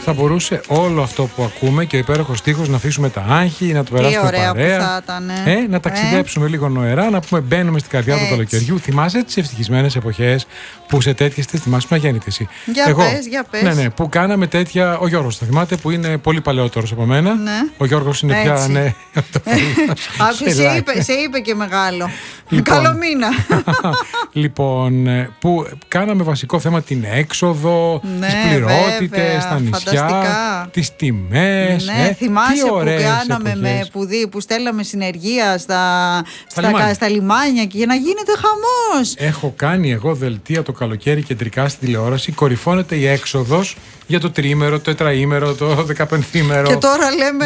θα μπορούσε όλο αυτό που ακούμε και ο υπέροχος στίχος να αφήσουμε τα άγχη, να το περάσουμε παρέα. Που θα ήταν. Να ταξιδέψουμε λίγο νοερά, να πούμε μπαίνουμε στην καρδιά του καλοκαιριού. Θυμάσαι τις ευτυχισμένες εποχές που σε τέτοιες τις θυμάσαι να γέννητες εσύ? Για πες. Ναι, που κάναμε τέτοια. Ο Γιώργος θα θυμάται, που είναι πολύ παλαιότερος από μένα. Ναι. Ο Γιώργος είναι πια. Ναι, σε είπε και μεγάλο. Καλό μήνα. Λοιπόν, που κάναμε βασικό θέμα την έξοδο, τις πληρότητες, τα νησιά, τις τιμές. Ναι, θυμάσαι που κάναμε που στέλναμε συνεργεία στα λιμάνια και για να γίνεται χαμός. Έχω κάνει εγώ δελτία το καλοκαίρι κεντρικά στην τηλεόραση. Κορυφώνεται η έξοδος για το τριήμερο, το τετραήμερο, το 15ήμερο. Και τώρα λέμε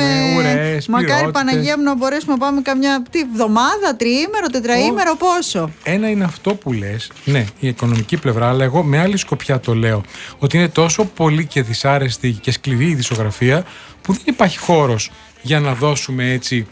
μακάρι Παναγία μου να μπορέσουμε να πάμε καμιά εβδομάδα, τριήμερο, τετραήμερο, πόσο. Ένα είναι αυτό που λες, ναι, η οικονομική πλευρά, αλλά εγώ με άλλη σκοπιά το λέω. Ότι είναι τόσο πολύ και δυσάρεστη και σκληρή η δισογραφία που δεν υπάρχει χώρος για να δώσουμε έτσι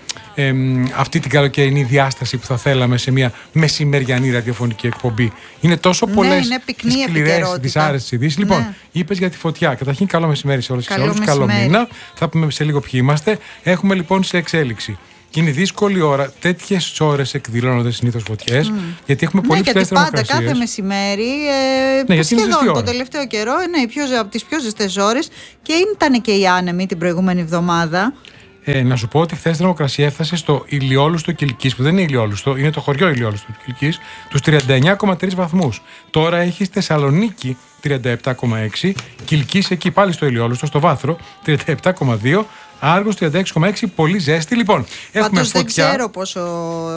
αυτή την καλοκαιρινή διάσταση που θα θέλαμε σε μια μεσημεριανή ραδιοφωνική εκπομπή. Είναι τόσο πολλές σκληρές, δυσάρεστες ειδήσεις. Λοιπόν, είπες για τη φωτιά. Καταρχήν, καλό μεσημέρι σε όλες και σε όλους. Καλό μήνα. Θα πούμε σε λίγο ποιοι είμαστε. Έχουμε λοιπόν σε εξέλιξη. Και είναι δύσκολη ώρα. Τέτοιες ώρες εκδηλώνονται συνήθως φωτιές. Γιατί έχουμε πολύ ψηλές θερμοκρασίες. Πάντα κάθε μεσημέρι. Σχεδόν τον τελευταίο καιρό είναι από τις πιο ζεστές ώρες. Και ήταν και οι άνεμοι την προηγούμενη εβδομάδα. Να σου πω ότι χθες η θερμοκρασία έφτασε στο Ηλιόλουστο Κιλκής, που δεν είναι Ηλιόλουστο, είναι το χωριό Ηλιόλουστο Κιλκής, τους 39,3 βαθμούς. Τώρα έχει Θεσσαλονίκη 37,6, Κιλκής εκεί πάλι στο Ηλιόλουστο, στο Βάθρο, 37,2. Άργος 36,6, πολύ ζέστη. Λοιπόν, έχουμε πάντως φωτιά. Δεν ξέρω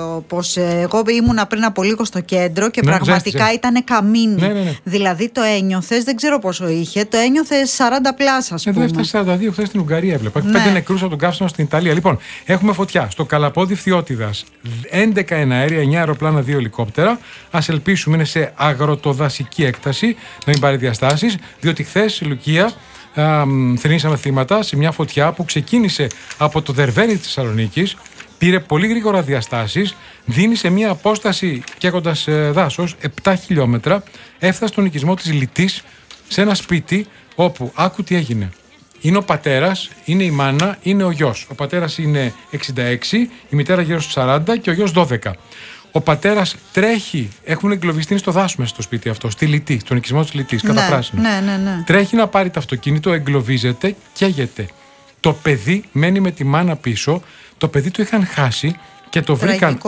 πώς εγώ ήμουνα πριν από λίγο στο κέντρο και πραγματικά ήταν καμίνι. Ναι. Δηλαδή το ένιωθες, δεν ξέρω πόσο είχε, το ένιωθες 40 πλάσα, ας πούμε. Εδώ έφτασε 42, χθες στην Ουγγαρία έβλεπα. Έχει 5 νεκρούς από τον καύσωνο στην Ιταλία. Λοιπόν, έχουμε φωτιά στο Καλαπόδι Φθιώτιδας, 11 εναέρια, 9 αεροπλάνα, 2 ελικόπτερα. Ας ελπίσουμε είναι σε αγροτοδασική έκταση, να μην πάρει διαστάσεις, διότι χθες η Λουκία θρηνήσαμε θύματα σε μια φωτιά που ξεκίνησε από το Δερβένι της Θεσσαλονίκης, πήρε πολύ γρήγορα διαστάσεις, δίνει σε μια απόσταση καίγοντας δάσος 7 χιλιόμετρα, έφτασε στον οικισμό της Λιτής, σε ένα σπίτι όπου, άκου τι έγινε. Είναι ο πατέρας, είναι η μάνα, είναι ο γιος. Ο πατέρας είναι 66, η μητέρα γύρω στους 40 και ο γιος 12. Ο πατέρας τρέχει, έχουν εγκλωβιστεί στο δάσο μέσα στο σπίτι αυτό, στη Λιτή, στον οικισμό της Λιτής, κατά πράσινο. Ναι. Τρέχει να πάρει το αυτοκίνητο, εγκλωβίζεται, καίγεται. Το παιδί μένει με τη μάνα πίσω, το παιδί το είχαν χάσει και το βρήκαν,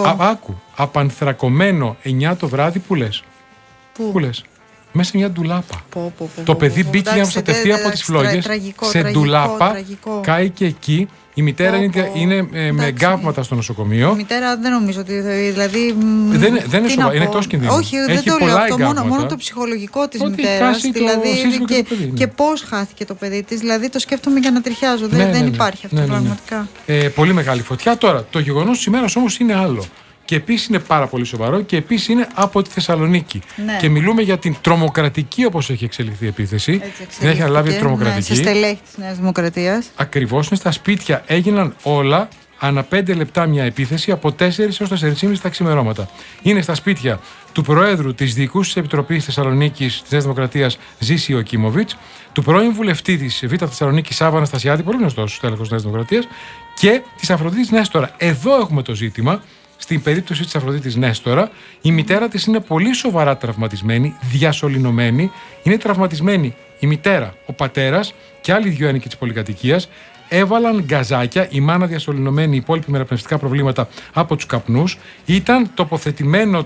απανθρακωμένο 9 το βράδυ, που λες. Πού λες? Μέσα σε μια ντουλάπα. Το παιδί μπήκε για να προστατευτεί από τις φλόγες, σε ντουλάπα, κάει και εκεί. Η μητέρα είναι με εγκάβματα στο νοσοκομείο. Η μητέρα δεν νομίζω ότι. Δηλαδή, δεν είναι σοβαρό, είναι εκτός κινδύνου. Όχι, δεν το λέω αυτό. Μόνο το ψυχολογικό της μητέρας. Δηλαδή, και πώς χάθηκε το παιδί της. Δηλαδή, το σκέφτομαι για να τριχιάζω. Δεν υπάρχει αυτό πραγματικά. Πολύ μεγάλη φωτιά. Τώρα, το γεγονός της ημέρας όμως είναι άλλο. Και επίσης είναι πάρα πολύ σοβαρό και επίσης είναι από τη Θεσσαλονίκη. Ναι. Και μιλούμε για την τρομοκρατική, όπως έχει εξελιχθεί η επίθεση. Δεν έχει αναλάβει τρομοκρατική. Σε στελέχη της Νέας Δημοκρατίας. Ακριβώς, είναι στα σπίτια. Έγιναν όλα ανά 5 λεπτά μια επίθεση από 4 έως 4,5 τα ξημερώματα. Είναι στα σπίτια του Προέδρου της Διοικούσης Επιτροπής Θεσσαλονίκης της Νέας Δημοκρατίας, Ζήση Οκίμοβιτς, του πρώην βουλευτή της Β' Θεσσαλονίκη, Σάββα Αναστασιάδη, πολύ γνωστός τέλεχος της Νέας Δημοκρατίας, και της Αφροδίτης Νέστορα. Εδώ έχουμε το ζήτημα. Στην περίπτωση της Αφροδίτης Νέστορα, η μητέρα της είναι πολύ σοβαρά τραυματισμένη, διασωληνωμένη. Είναι τραυματισμένη η μητέρα, ο πατέρας και άλλοι 2 ένοικοι της πολυκατοικίας. Έβαλαν γκαζάκια, η μάνα διασωληνωμένη, οι υπόλοιποι με αναπνευστικά προβλήματα από τους καπνούς. Ήταν τοποθετημένο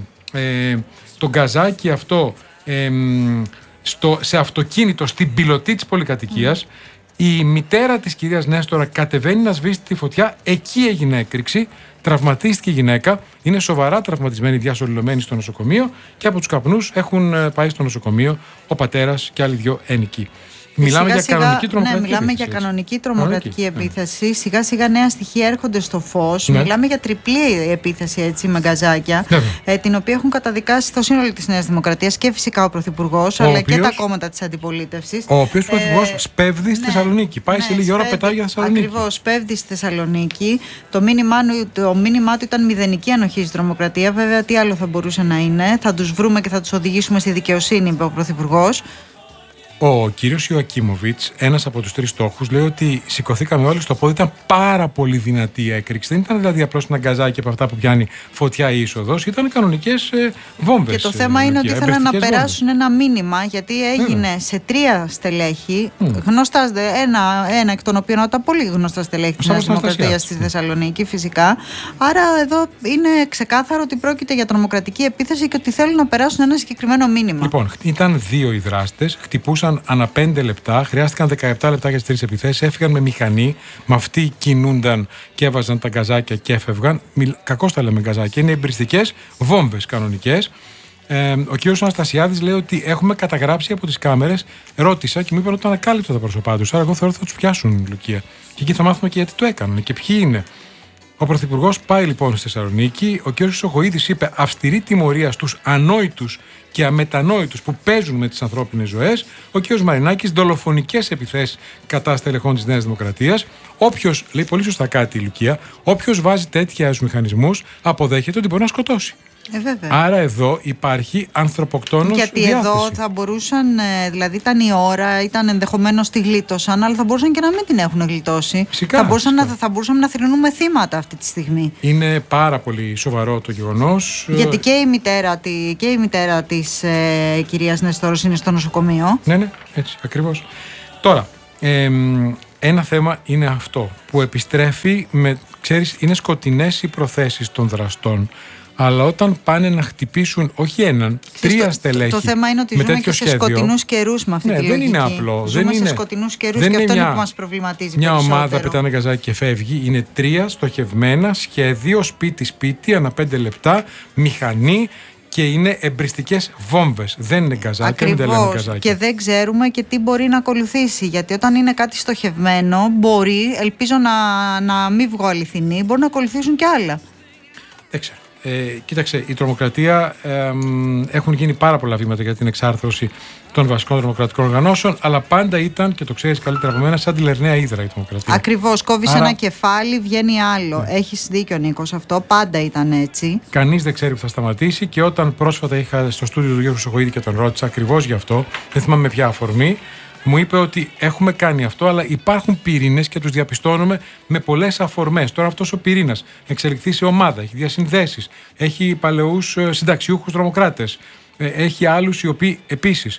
το γκαζάκι αυτό σε αυτοκίνητο στην πιλωτή της πολυκατοικίας. Η μητέρα της κυρίας Νέστορα κατεβαίνει να σβήσει τη φωτιά, εκεί έγινε έκρηξη. Τραυματίστηκε η γυναίκα, είναι σοβαρά τραυματισμένη, διασωληνωμένη στο νοσοκομείο και από τους καπνούς έχουν πάει στο νοσοκομείο ο πατέρας και άλλοι 2 ένοικοι. Μιλάμε για κανονική τρομοκρατική επίθεση. Μιλάμε για κανονική τρομοκρατική επίθεση. Σιγά σιγά νέα στοιχεία έρχονται στο φως. Μιλάμε για τριπλή επίθεση, έτσι, με γκαζάκια, την οποία έχουν καταδικάσει στο σύνολο της Νέας Δημοκρατίας και φυσικά ο Πρωθυπουργός, αλλά και τα κόμματα της αντιπολίτευσης. Ο οποίος Πρωθυπουργός σπέβδει στη Θεσσαλονίκη. Πάει σε λίγη ώρα, πετάει για Θεσσαλονίκη. Ακριβώς, σπέβδει στη Θεσσαλονίκη. Το μήνυμά του ήταν μηδενική ανοχή στη τρομοκρατία. Βέβαια, τι άλλο θα μπορούσε να είναι? Θα τους βρούμε και θα τους οδηγήσουμε στη δικαιοσύνη, είπε ο Πρωθυπουργός. Ο κύριος Ιωακίμοβιτς, ένας από τους 3 στόχους, λέει ότι σηκωθήκαμε όλοι στο πόδι. Ήταν πάρα πολύ δυνατή η έκρηξη. Δεν ήταν δηλαδή απλώς ένα γκαζάκι από αυτά που πιάνει φωτιά η είσοδος. Ήταν κανονικές βόμβες. Και το θέμα είναι ότι ήθελαν να περάσουν ένα μήνυμα, γιατί έγινε σε 3 στελέχη. Γνωστά, ένα εκ των οποίων ήταν πολύ γνωστά στελέχη της Νέας Δημοκρατίας στη Θεσσαλονίκη, φυσικά. Άρα εδώ είναι ξεκάθαρο ότι πρόκειται για τρομοκρατική επίθεση και ότι θέλουν να περάσουν ένα συγκεκριμένο μήνυμα. Λοιπόν, ήταν 2 οι δράστες, χτυπούσαν ανά 5 λεπτά, χρειάστηκαν 17 λεπτά για τις 3 επιθέσεις, έφυγαν με μηχανή, με αυτοί κινούνταν και έβαζαν τα γκαζάκια και έφευγαν. Κακώς τα λέμε γκαζάκια, είναι εμπριστικές βόμβες κανονικές. Ο κ. Αναστασιάδης λέει ότι έχουμε καταγράψει από τις κάμερες. Ρώτησα και μου είπαν ότι ήταν ακάλυπτα τα πρόσωπά τους. Άρα, εγώ θεωρώ ότι θα τους πιάσουν, Λουκία. Και εκεί θα μάθουμε και γιατί το έκαναν και ποιοι είναι. Ο Πρωθυπουργός πάει λοιπόν στη Θεσσαλονίκη. Ο κ. Χρυσοχοΐδης είπε αυστηρή τιμωρία στους ανόητους και αμετανόητους που παίζουν με τις ανθρώπινες ζωές. Ο κ. Μαρινάκης, δολοφονικές επιθέσεις κατά στελεχών της Νέας Δημοκρατίας. Όποιος, λέει πολύ σωστά κάτι η Λουκία, όποιος βάζει τέτοιους μηχανισμούς αποδέχεται ότι μπορεί να σκοτώσει. Άρα εδώ υπάρχει ανθρωποκτόνος γιατί διάθεση. Εδώ θα μπορούσαν, δηλαδή ήταν η ώρα, ήταν ενδεχομένως τη γλίτωσαν, αλλά θα μπορούσαν και να μην την έχουν γλιτώσει. Φυσικά, θα μπορούσαμε να θρηνούμε θύματα αυτή τη στιγμή. Είναι πάρα πολύ σοβαρό το γεγονός. Γιατί και η μητέρα της κυρίας Νεστόρος είναι στο νοσοκομείο. Ναι, έτσι ακριβώς. Τώρα, ένα θέμα είναι αυτό που επιστρέφει ξέρεις, είναι σκοτεινές οι προθέσεις των δραστών. Αλλά όταν πάνε να χτυπήσουν όχι έναν, 3 στελέχη. Το θέμα είναι ότι ζούμε και σε σκοτεινούς καιρούς με αυτή τη λογική. Δεν είναι απλό. Ζούμε σε σκοτεινούς καιρούς και αυτό είναι που μας προβληματίζει μια περισσότερο. ομάδα πετάνε γκαζάκι και φεύγει. Είναι 3 στοχευμένα, σχέδιο, σπίτι, ανά 5 λεπτά, μηχανή. Και είναι εμπριστικές βόμβες. Δεν είναι γκαζάκια, μην τα λέμε γκαζάκια. Και δεν ξέρουμε και τι μπορεί να ακολουθήσει. Γιατί όταν είναι κάτι στοχευμένο, ελπίζω να μην βγω αληθινή, μπορεί να ακολουθήσουν και άλλα. Δεν ξέρω. Κοίταξε, η τρομοκρατία έχουν γίνει πάρα πολλά βήματα για την εξάρθρωση των βασικών τρομοκρατικών οργανώσεων, αλλά πάντα ήταν, και το ξέρεις καλύτερα από μένα, σαν τη Λερναία Ύδρα η τρομοκρατία. Ακριβώς, κόβεις ένα κεφάλι, βγαίνει άλλο. Ναι. Έχεις δίκιο, Νίκος, αυτό πάντα ήταν έτσι. Κανείς δεν ξέρει που θα σταματήσει και όταν πρόσφατα είχα στο στούντιο του Γιώργου Χρυσοχοΐδη και τον ρώτησα ακριβώς γι' αυτό, δεν θυμάμαι με ποια αφορμή, μου είπε ότι έχουμε κάνει αυτό, αλλά υπάρχουν πυρήνες και τους διαπιστώνουμε με πολλές αφορμές. Τώρα αυτός ο πυρήνας εξελιχθεί σε ομάδα, έχει διασυνδέσεις, έχει παλαιούς συνταξιούχους τρομοκράτες, έχει άλλους οι οποίοι επίσης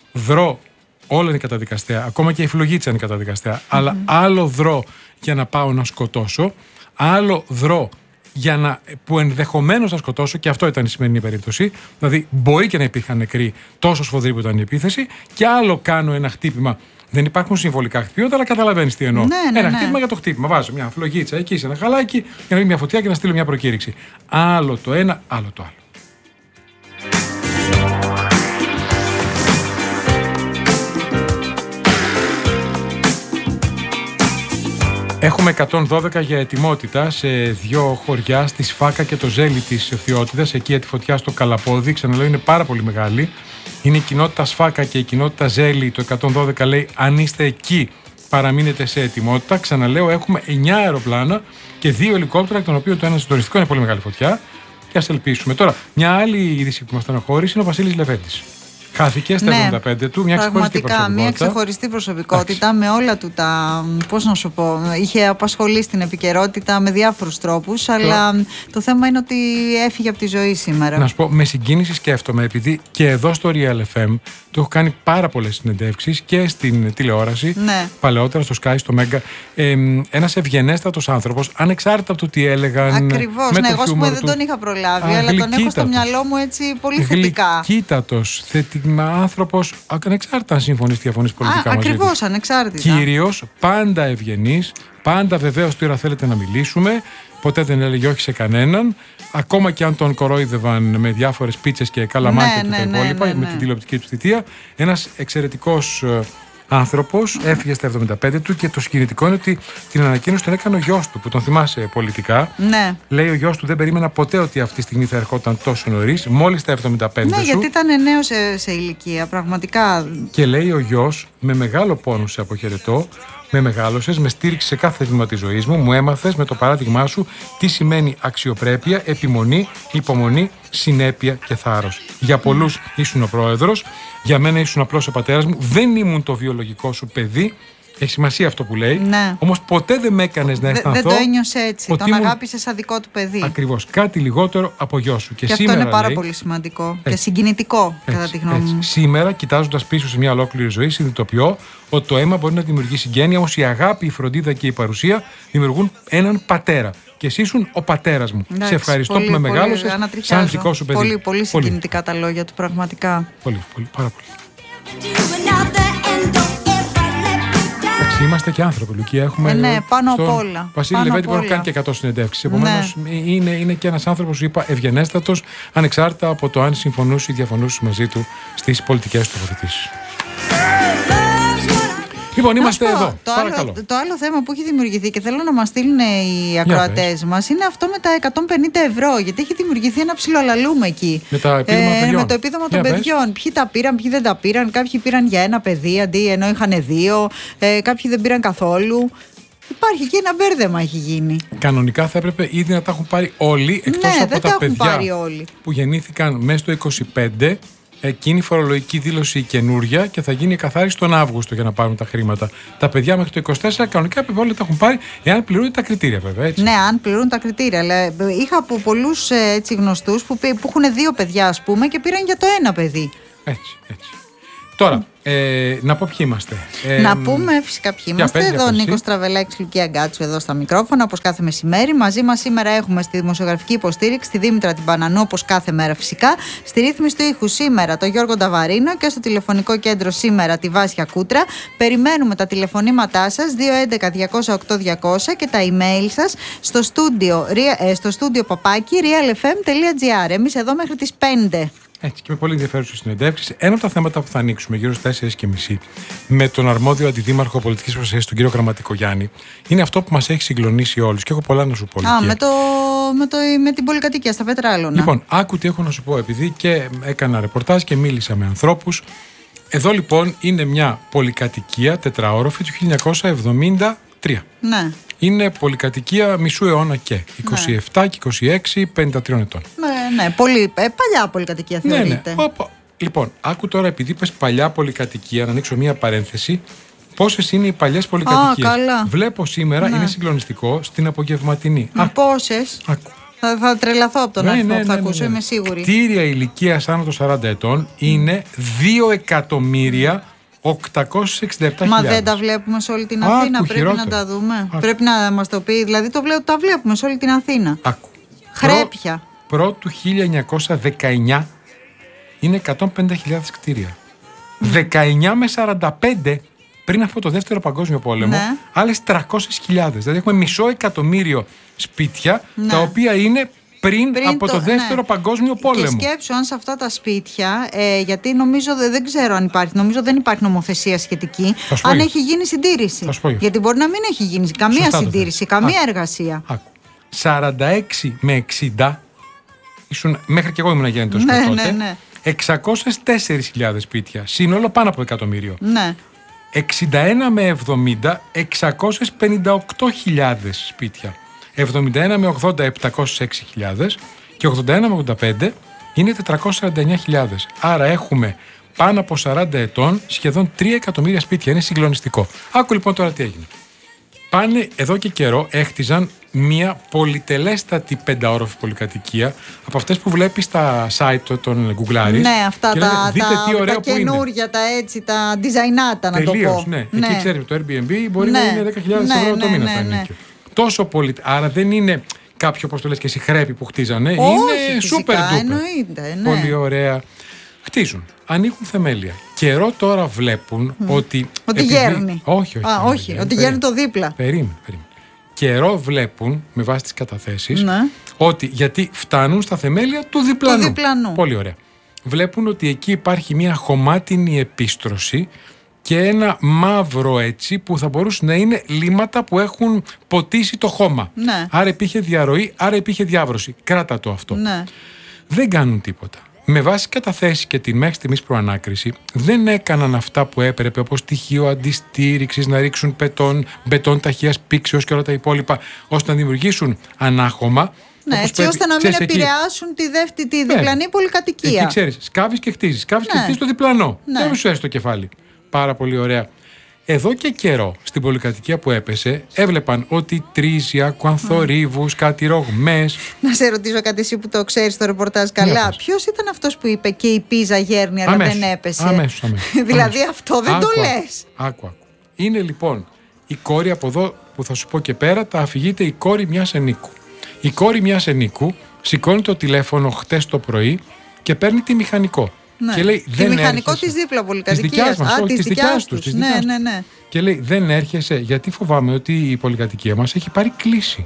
όλα είναι καταδικαστέα, ακόμα και η φλογίτσα είναι καταδικαστέα, αλλά άλλο δρώ για να πάω να σκοτώσω, άλλο δρώ που ενδεχομένως να σκοτώσω, και αυτό ήταν η σημερινή περίπτωση. Δηλαδή, μπορεί και να υπήρχαν νεκροί, τόσο σφοδρή που ήταν η επίθεση, και άλλο κάνω ένα χτύπημα. Δεν υπάρχουν συμβολικά χτυπήματα, αλλά καταλαβαίνεις τι εννοώ. Ένα χτύπημα για το χτύπημα. Βάζω μια φλογίτσα εκεί σε ένα χαλάκι, για να βγει μια φωτιά και να στείλω μια προκήρυξη. Άλλο το ένα, άλλο το άλλο. Έχουμε 112 για ετοιμότητα σε 2 χωριά, στη Σφάκα και το Ζέλι της Φθιώτιδας, εκεί για τη φωτιά στο Καλαπόδι. Ξαναλέω, είναι πάρα πολύ μεγάλη. Είναι η κοινότητα Σφάκα και η κοινότητα Ζέλι. Το 112 λέει: αν είστε εκεί, παραμείνετε σε ετοιμότητα. Ξαναλέω, έχουμε 9 αεροπλάνα και 2 ελικόπτερα, εκ των οποίων το ένα τουριστικό είναι πολύ μεγάλη φωτιά. Και ας ελπίσουμε. Τώρα, μια άλλη είδηση που μας στενοχώρησε είναι ο Βασίλης Λεβέντης. Χάθηκε στα 75 του, μια ξεχωριστή προσωπικότητα. Μια ξεχωριστή προσωπικότητα με όλα του τα. Πώς να σου πω, είχε απασχολήσει στην επικαιρότητα με διάφορους τρόπους, αλλά το θέμα είναι ότι έφυγε από τη ζωή σήμερα. Να σου πω, με συγκίνηση σκέφτομαι, επειδή και εδώ στο Real FM του έχω κάνει πάρα πολλές συνεντεύξεις και στην τηλεόραση, παλαιότερα στο Sky, στο Mega. Ένας ευγενέστατος άνθρωπος, ανεξάρτητα από το τι έλεγαν. Ακριβώς, ναι, εγώ δεν τον είχα προλάβει, αλλά τον έχω στο μυαλό μου έτσι πολύ θετικά. Γλυκύτατος, άνθρωπος, ανεξάρτητα αν συμφωνείς διαφωνείς πολιτικά μαζί του. Ακριβώς, ανεξάρτητα. Κύριος, πάντα ευγενής, πάντα βεβαίως τώρα θέλετε να μιλήσουμε, ποτέ δεν έλεγε όχι σε κανέναν, ακόμα και αν τον κορόιδευαν με διάφορες πίτσες και καλαμάκια και τα υπόλοιπα, με την τηλεοπτική του θητεία. Ένας εξαιρετικός άνθρωπος, έφυγε στα 75 του, και το συγκινητικό είναι ότι την ανακοίνωση τον έκανε ο γιος του, που τον θυμάσαι πολιτικά. Ναι. Λέει ο γιος του: δεν περίμενα ποτέ ότι αυτή τη στιγμή θα ερχόταν τόσο νωρίς, μόλις τα 75 Ναι, γιατί ήταν νέος σε ηλικία, πραγματικά. Και λέει ο γιος: με μεγάλο πόνο σε αποχαιρετώ, Με μεγάλωσες, με στήριξες σε κάθε βήμα της ζωής μου, μου έμαθες με το παράδειγμά σου τι σημαίνει αξιοπρέπεια, επιμονή, υπομονή, συνέπεια και θάρρος. Για πολλούς ήσουν ο πρόεδρος, για μένα ήσουν απλώς ο πατέρας μου, δεν ήμουν το βιολογικό σου παιδί. Έχει σημασία αυτό που λέει. Ναι. Όμως ποτέ δεν με έκανες να αισθανθώ. Δεν το ένιωσε έτσι. Τον αγάπησε σαν δικό του παιδί. Ακριβώς. Κάτι λιγότερο από γιο σου. Και αυτό είναι πάρα πολύ σημαντικό και συγκινητικό, κατά τη γνώμη μου. Σήμερα, κοιτάζοντας πίσω σε μια ολόκληρη ζωή, συνειδητοποιώ ότι το αίμα μπορεί να δημιουργήσει γένεια, όμως η αγάπη, η φροντίδα και η παρουσία δημιουργούν έναν πατέρα. Και εσύ ήσουν ο πατέρας μου. Εντάξει, σε ευχαριστώ που με μεγάλωσες σαν δικό σου παιδί. Πολύ συγκινητικά τα λόγια του, πραγματικά. Πολύ, πάρα πολύ. Είμαστε και άνθρωποι, Λουκία. Έχουμε πάνω απ' όλα. Βασίλη Λεβέντη μπορεί να κάνει και 100 συνεντεύξεις. Επομένως, είναι και ένας άνθρωπος, είπα, ευγενέστατος, ανεξάρτητα από το αν συμφωνούσε ή διαφωνούσε μαζί του στις πολιτικές του τοποθετήσεις. Λοιπόν, είμαστε εδώ. Το άλλο θέμα που έχει δημιουργηθεί και θέλω να μας στείλουν οι ακροατές μας είναι αυτό με τα 150 ευρώ. Γιατί έχει δημιουργηθεί ένα ψιλολαλούμε εκεί. Με το επίδομα των παιδιών. Ποιοι τα πήραν, ποιοι δεν τα πήραν. Κάποιοι πήραν για ένα παιδί αντί ενώ είχαν δύο. Κάποιοι δεν πήραν καθόλου. Υπάρχει και ένα μπέρδεμα έχει γίνει. Κανονικά θα έπρεπε ήδη να τα έχουν πάρει όλοι, εκτός από τα παιδιά που γεννήθηκαν μέσα στο 25. Εκείνη η φορολογική δήλωση καινούρια και θα γίνει εκαθάριση τον Αύγουστο για να πάρουν τα χρήματα. Τα παιδιά μέχρι το 24 κανονικά πρέπει όλα τα έχουν πάρει, εάν πληρούν τα κριτήρια, βέβαια. Έτσι. Ναι, αν πληρούν τα κριτήρια. Αλλά είχα από πολλούς γνωστούς που έχουν δύο παιδιά, ας πούμε, και πήραν για το ένα παιδί. Έτσι. Τώρα, να πω ποιοι είμαστε. Να πούμε φυσικά ποιοι είμαστε. Εδώ ο Νίκος Τραβελάκης, Λουκία Γκάτσου εδώ στα μικρόφωνα, όπως κάθε μεσημέρι. Μαζί μας σήμερα έχουμε στη δημοσιογραφική υποστήριξη τη Δήμητρα την Πανανού, όπως κάθε μέρα φυσικά. Στη ρύθμιση του ήχου σήμερα το Γιώργο Νταβαρίνο και στο τηλεφωνικό κέντρο σήμερα τη Βάσια Κούτρα. Περιμένουμε τα τηλεφωνήματά σας 211-208-200 και τα email σας στο στούντιο παπάκι realfm.gr. Εμείς εδώ μέχρι τις 5. Έτσι, και με πολύ ενδιαφέρουσες συνεντεύξεις. Ένα από τα θέματα που θα ανοίξουμε γύρω στις 4:30 με τον αρμόδιο αντιδήμαρχο πολιτικής προστασίας, τον κύριο Γραμματικογιάννη, είναι αυτό που μας έχει συγκλονίσει όλους. Και έχω πολλά να σου πω. Με την πολυκατοικία στα Πετράλωνα. Λοιπόν, άκου τι έχω να σου πω, επειδή και έκανα ρεπορτάζ και μίλησα με ανθρώπους. Εδώ λοιπόν είναι μια πολυκατοικία τετραόροφη του 1973. Ναι. Είναι πολυκατοικία μισού αιώνα και 27 και 26, 53 ετών. Ναι, πολύ παλιά πολυκατοικία θεωρείται. Ναι. Λοιπόν, άκου τώρα, επειδή είπες παλιά πολυκατοικία, να ανοίξω μία παρένθεση. Πόσες είναι οι παλιές πολυκατοικίες? Βλέπω σήμερα, είναι συγκλονιστικό, στην απογευματινή. Πόσες? Θα τρελαθώ από τον αριθμό που θα ακούσω, είμαι σίγουρη. Κτίρια ηλικίας άνω των 40 ετών είναι 2.867.000. Μα δεν τα βλέπουμε σε όλη την Αθήνα. Πρέπει να τα δούμε. Πρέπει να μας το πει. Δηλαδή τα βλέπουμε σε όλη την Αθήνα. Χρέπια. Πρώτου 1919 είναι 150.000 κτίρια. 19 με 45 πριν από το δεύτερο παγκόσμιο πόλεμο, άλλες 300.000. Δηλαδή έχουμε 500.000 σπίτια τα οποία είναι πριν από το δεύτερο παγκόσμιο πόλεμο. Και σκέψου αν σε αυτά τα σπίτια, γιατί νομίζω δεν ξέρω αν υπάρχει, νομίζω δεν υπάρχει νομοθεσία σχετική, αν έχει γίνει συντήρηση. Γιατί μπορεί να μην έχει γίνει καμία συντήρηση, καμία εργασία. 46 με 60, μέχρι και εγώ ήμουν γέννητος τότε, 604.000 σπίτια, σύνολο πάνω από 1.000.000. Ναι. 61 με 70, 658.000 σπίτια. 71 με 80, 706.000 και 81 με 85 είναι 449.000. Άρα έχουμε πάνω από 40 ετών σχεδόν 3 εκατομμύρια σπίτια. Είναι συγκλονιστικό. Άκου λοιπόν τώρα τι έγινε. Πάνε εδώ και καιρό, έχτιζαν μια πολυτελέστατη πενταόροφη πολυκατοικία από αυτές που βλέπεις στα site των γκουγκλάρις. Ναι, αυτά τα καινούργια, τα designaτα να τελείως, το πω. Ναι. Εκεί ξέρεις, το Airbnb μπορεί να είναι 10.000 ευρώ το μήνα. Τόσο πολύ. Άρα δεν είναι κάποιο, όπως το λες και εσύ, χρέπι που χτίζανε. Όχι, είναι super duper. Εννοείται, πολύ ωραία. Χτίζουν. Ανοίγουν θεμέλια. Καιρό τώρα βλέπουν ότι. Ότι γέρνει. Όχι. Ότι γέρνει το δίπλα. Περίμενε. Καιρό βλέπουν, με βάση τις καταθέσεις, ότι γιατί φτάνουν στα θεμέλια του διπλανού. Πολύ ωραία. Βλέπουν ότι εκεί υπάρχει μια χωμάτινη επίστρωση και ένα μαύρο έτσι που θα μπορούσε να είναι λίματα που έχουν ποτίσει το χώμα. Ναι. Άρα υπήρχε διαρροή, άρα υπήρχε διάβρωση. Κράτα το αυτό. Ναι. Δεν κάνουν τίποτα. με βάση καταθέσεις και την μέχρι στιγμής προανάκριση, δεν έκαναν αυτά που έπρεπε, όπως στοιχείο αντιστήριξης, να ρίξουν μπετόν ταχείας πήξεως και όλα τα υπόλοιπα, ώστε να δημιουργήσουν ανάχωμα. Ναι, έτσι ώστε να μην επηρεάσουν τη διπλανή πολυκατοικία. Εκεί ξέρεις, σκάβεις και χτίζεις. Σκάβεις και χτίζεις το διπλανό. Δεν σου έρθει το κεφάλι. Πάρα πολύ ωραία. Εδώ και καιρό στην πολυκατοικία που έπεσε, έβλεπαν ότι τρίζει, άκουαν θορύβους, κάτι ρογμές. Να σε ρωτήσω κάτι, εσύ που το ξέρεις το ρεπορτάζ καλά. Ποιος ήταν αυτός που είπε και η Πίζα γέρνει, αλλά δεν έπεσε? Αμέσως. Δηλαδή αυτό δεν το λες. Άκου. Είναι λοιπόν η κόρη, από εδώ που θα σου πω και πέρα, τα αφηγείται η κόρη μιας ενίκου. Η κόρη μιας ενίκου σηκώνει το τηλέφωνο χτες το πρωί και παίρνει τη μηχανικό. Ναι. Και λέει, τη μηχανικό της δίπλα πολυκατοικίας. Της δικιάς τους. Ναι. Και λέει, δεν έρχεσαι, γιατί φοβάμαι ότι η πολυκατοικία μας έχει πάρει κλίση.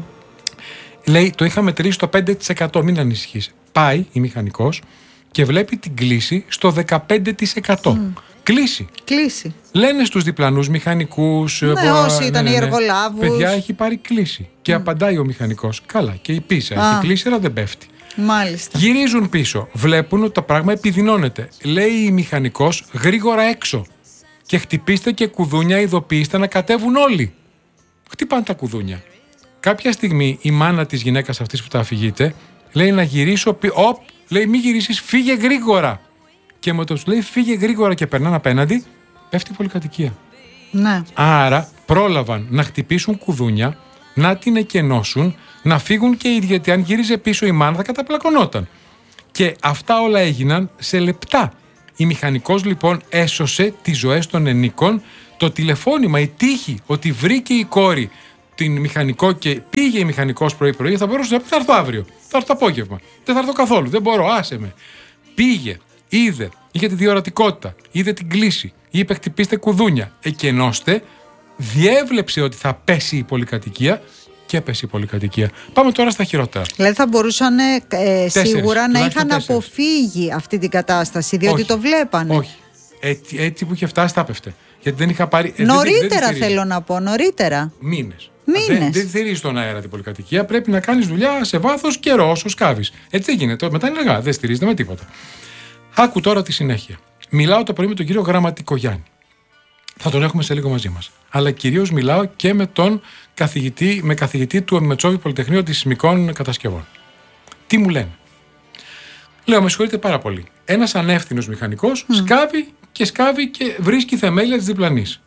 Λέει, το είχαμε μετρήσει στο 5%, μην ανησυχείς. Πάει η μηχανικός και βλέπει την κλίση στο 15%. Κλίση. Λένε στους διπλανούς μηχανικούς, όσοι ήταν οι εργολάβους, παιδιά, έχει πάρει κλίση. Και απαντάει ο μηχανικός, καλά, και η πίσα έχει κλίση, αλλά δεν πέφτει. Μάλιστα. Γυρίζουν πίσω, βλέπουν ότι το πράγμα επιδεινώνεται. Λέει η μηχανικός, γρήγορα έξω. Και χτυπήστε και κουδούνια, ειδοποιήστε να κατέβουν όλοι. Χτυπάνε τα κουδούνια. Κάποια στιγμή η μάνα της γυναίκας αυτής που τα αφηγείται λέει να γυρίσω. Λέει, μη γυρίσεις, φύγε γρήγορα. Και με το τους λέει φύγε γρήγορα και περνάνε απέναντι, πέφτει η πολυκατοικία. Ναι. Άρα πρόλαβαν να χτυπήσουν κουδούνια, να την εκενώσουν, να φύγουν και οι ίδιοι, γιατί αν γύριζε πίσω η μάνα θα καταπλακωνόταν. Και αυτά όλα έγιναν σε λεπτά. Η μηχανικός λοιπόν έσωσε τις ζωές των ενίκων. Το τηλεφώνημα, η τύχη ότι βρήκε η κόρη την μηχανικό και πήγε η μηχανικός πρωί-πρωί, θα μπορούσε να πει θα έρθω αύριο, θα έρθω το απόγευμα, δεν θα έρθω καθόλου, δεν μπορώ, άσε με. Πήγε, είδε, είχε τη διορατικότητα, είδε την κλίση, είπε χτυπήστε κουδούνια, εκενώστε, διέβλεψε ότι θα πέσει η πολυκατοικία και έπεσε η πολυκατοικία. Πάμε τώρα στα χειρότερα. Δηλαδή θα μπορούσαν σίγουρα να είχαν αποφύγει αυτή την κατάσταση, διότι το βλέπανε. Όχι. Έτσι που είχε φτάσει θα έπεφτε. Γιατί δεν είχα πάρει. Νωρίτερα θέλω να πω, νωρίτερα. Μήνες. Δεν στηρίζει τον αέρα την πολυκατοικία. Πρέπει να κάνεις δουλειά σε βάθος καιρό όσο σκάβεις. Έτσι δεν γίνεται. Μετά είναι αργά. Δεν στηρίζεται με τίποτα. Άκου τώρα τη συνέχεια. Μιλάω το πρωί με τον κύριο Γραμματικογιάννη. Θα τον έχουμε σε λίγο μαζί μας. Αλλά κυρίως μιλάω και με τον καθηγητή του Μετσόβιου Πολυτεχνείου Αντισυσμικών Κατασκευών. Τι μου λένε? Λέω, με συγχωρείτε πάρα πολύ. Ένας ανεύθυνος μηχανικός σκάβει και βρίσκει θεμέλια της διπλανής.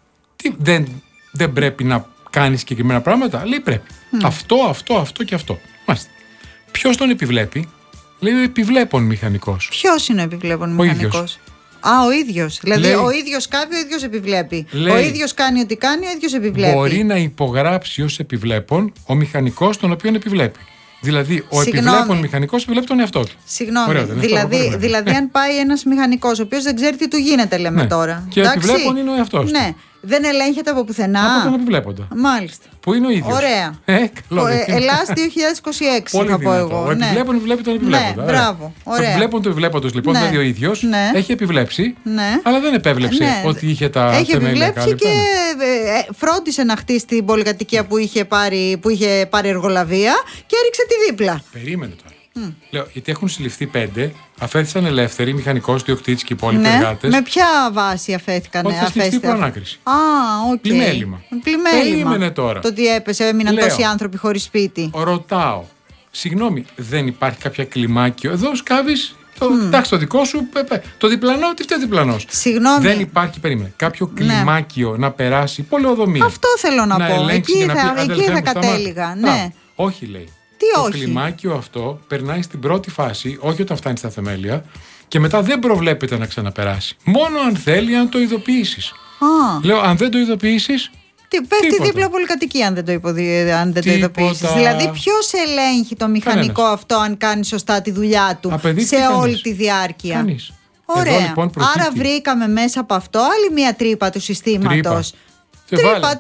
Δεν πρέπει να κάνει συγκεκριμένα πράγματα? Λέει πρέπει. Αυτό και αυτό. Μάλιστα. Ποιος τον επιβλέπει? Λέει ο επιβλέπων μηχανικός. Ποιος είναι ο επιβλέπων μηχανικός? Ο ίδιος. Δηλαδή λέει, ο ίδιος σκάβει, ο ίδιος επιβλέπει. Λέει, ο ίδιος κάνει ό,τι κάνει, ο ίδιος επιβλέπει. Μπορεί να υπογράψει ως επιβλέπων ο μηχανικός τον οποίον επιβλέπει. Δηλαδή, ο επιβλέπων μηχανικός επιβλέπει τον εαυτό του. Συγγνώμη. Δηλαδή, αν πάει ένας μηχανικός, ο οποίος δεν ξέρει τι του γίνεται, λέμε τώρα. Και ο επιβλέπων είναι ο εαυτός του. Ναι. Δεν ελέγχεται από πουθενά. Από τον επιβλέποντα. Μάλιστα. Που είναι ο ίδιος. Ωραία. Ελλάς 2026 πολύ θα πω εγώ. Ο επιβλέπον επιβλέπει τον επιβλέποντα. Ναι, μπράβο. Ωραία. Ο επιβλέπον του επιβλέποντος λοιπόν, δηλαδή ο ίδιος, έχει επιβλέψει, αλλά δεν επέβλεψε ότι είχε τα θεμέλια κάλυπτα. Έχει επιβλέψει και φρόντισε να χτίσει την πολυκατοικία που είχε πάρει εργολαβία και έριξε τη δίπλα. Περίμενε τώρα. Λέω, γιατί έχουν συλληφθεί 5, αφέθησαν ελεύθεροι, μηχανικός, διοκτήτης και οι υπόλοιποι εργάτες. Με ποια βάση αφέθηκαν? Ότι θα συλληφθεί προανάκριση. Οκ. Πλημέλημα. Περίμενε τώρα. Το ότι έπεσε, έμειναν τόσοι άνθρωποι χωρίς σπίτι. Ρωτάω, συγγνώμη, δεν υπάρχει κάποια κλιμάκιο? Εδώ σκάβεις. Εντάξει, το δικό σου, το διπλανό, τι φταίει διπλανός? Συγγνώμη. Δεν υπάρχει, περίμενε, κάποιο κλιμάκιο να περάσει πολεοδομία. Αυτό θέλω να πω. Εκεί θα κατέληγα. Ναι. Όχι, λέει. Το κλιμάκιο αυτό περνάει στην πρώτη φάση, όχι όταν φτάνει στα θεμέλια, και μετά δεν προβλέπεται να ξαναπεράσει. Μόνο αν θέλει, αν το ειδοποιήσεις. Λέω, αν δεν το ειδοποιήσεις. Πέφτει δίπλα πολυκατοικία αν δεν το ειδοποιήσεις. Δηλαδή, ποιος ελέγχει το μηχανικό αυτό αν κάνει σωστά τη δουλειά του σε όλη τη διάρκεια? Κανείς. Ωραία. Λοιπόν, άρα βρήκαμε μέσα από αυτό άλλη μία τρύπα του συστήματος. Τρύπα,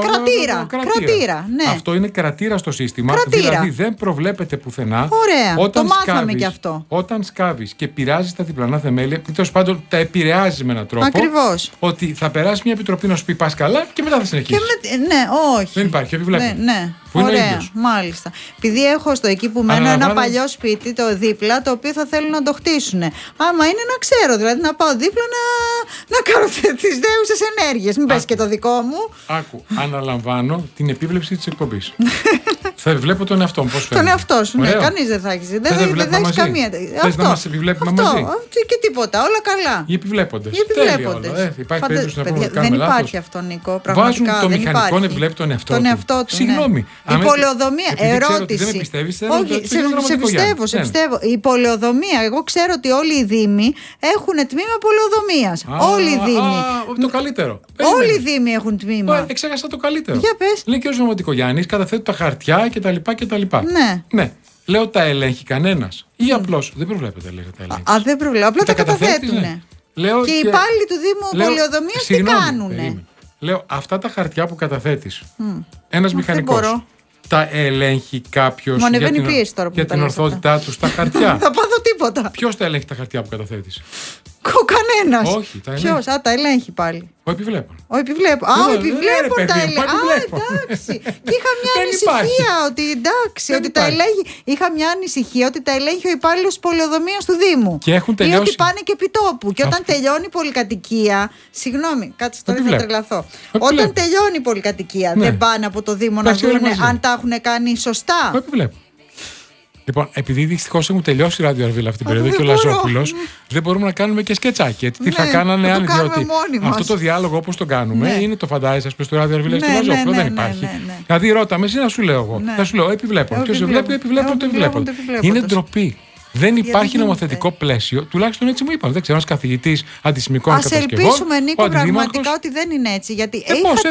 κρατήρα. Ναι. Αυτό είναι κρατήρα στο σύστημα. Κρατήρα. Δηλαδή δεν προβλέπεται πουθενά. Ωραία. Το μάθαμε κι αυτό. Όταν σκάβεις και πειράζεις τα διπλανά θεμέλια, τέλος πάντων τα επηρεάζεις με έναν τρόπο. Ακριβώς. Ότι θα περάσει μια επιτροπή να σου πει πας καλά και μετά θα συνεχίσεις. Ναι, όχι. Δεν υπάρχει, επιβλέπω. Ναι. Ωραία, μάλιστα. Επειδή έχω στο εκεί που μένω ένα παλιό σπίτι το δίπλα, το οποίο θα θέλουν να το χτίσουν. Άμα είναι να ξέρω, δηλαδή να πάω δίπλα να κάνω τις δέουσες ενέργειες. Μην πες και το δικό μου. Άκου, αναλαμβάνω την επίβλεψη της εκπομπής. Θα βλέπω τον εαυτό μου. Πώς φαίνεται. Τον εαυτό σου, ναι, κανείς δεν θα έχει. Δεν θα έχει καμία. Θες να μας επιβλέπουμε μαζί. Και τίποτα, όλα καλά. Οι επιβλέποντες. Υπάρχει περίπτωση να πούμε δεν υπάρχει αυτό, Νίκο. Βάζουν το μηχανικό να επιβλέπει τον εαυτό του. Συγγνώμη. Η πολεοδομία, ερώτηση. Δεν με πιστεύεις, όχι, σε πιστεύω. Η πολεοδομία, εγώ ξέρω ότι όλοι οι δήμοι έχουν τμήμα πολεοδομίας. Όλοι οι δήμοι. Το καλύτερο. Όλοι οι δήμοι έχουν τμήμα. Εξέχασα το καλύτερο. Για πες. Λέει και ο Νομοτικογιάννης, καταθέτει τα χαρτιά κτλ. Ναι. Λέω τα ελέγχει κανένας. Ή απλώς δεν προβλέπεται, λέει, τα ελέγχει. Δεν προβλέπεται. Απλά τα καταθέτουν. Και οι υπάλληλοι του Δήμου πολεοδομίας τι κάνουνε. Λέω, αυτά τα χαρτιά που καταθέτεις, ένας μηχανικός, τα ελέγχει κάποιος για την ορθότητά του στα χαρτιά? Θα πάθω τίποτα. Ποιος τα ελέγχει τα χαρτιά που καταθέτεις? Κανένας. Όχι, τα ελέγχει. Ποιος? Τα ελέγχει πάλι. Ο επιβλέπων. Ο επιβλέπων τα ελέγχει. Εντάξει. Και είχα μια ανησυχία ότι ότι τα ελέγχει. Είχα μια ανησυχία ότι τα ελέγχει ο υπάλληλος πολεοδομίας του Δήμου. Και έχουν τελειώσει. Ή ότι πάνε και επιτόπου. Και όταν τελειώνει η πολυκατοικία. Συγγνώμη, κάτσε τώρα θα τρελαθώ. Όταν τελειώνει η πολυκατοικία, δεν πάνε από το Δήμο να δουν αν τα έχουν κάνει σωστά? Ο επιβλέπων. Λοιπόν, επειδή δυστυχώς έχουν τελειώσει η Ράδιο Αρβίλα αυτή την περίοδο και ο Λαζόπουλος, δεν μπορούμε να κάνουμε και σκετσάκι. Τι θα κάνανε άλλοι, διότι αυτό το διάλογο όπως το κάνουμε είναι το φαντάζεσαι στο Ράδιο Αρβίλα και στο Λαζόπουλο. Δεν υπάρχει. Δηλαδή, ρώτα με, εσύ να σου λέω εγώ. Θα σου λέω επιβλέπω. Ποιος βλέπει, επιβλέπω, το επιβλέπω. Είναι ντροπή. Δεν υπάρχει νομοθετικό πλαίσιο, τουλάχιστον έτσι μου είπαν. Δεν ξέρω, ένας καθηγητής αντισημικών κατασκευών. Ας ελπίσουμε, Νίκο, πραγματικά ότι δεν είναι έτσι. Γιατί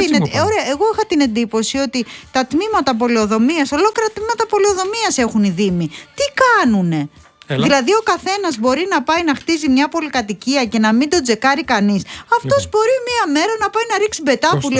εγώ είχα την εντύπωση ότι τα τμήματα πολεοδομίας, ολόκληρα τμήματα πολεοδομίας έχουν οι Δήμοι. Τι κάνουνε? Δηλαδή, ο καθένας μπορεί να πάει να χτίζει μια πολυκατοικία και να μην τον τσεκάρει κανείς. Αυτός μπορεί μία μέρα να πάει να ρίξει μπετά που